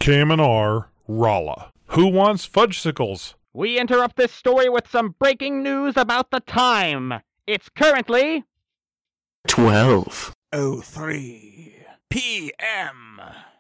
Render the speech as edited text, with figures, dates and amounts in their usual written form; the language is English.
KMNR, Rolla. Who wants fudgesicles? We interrupt this story with some breaking news about the time. It's currently 12:03 p.m.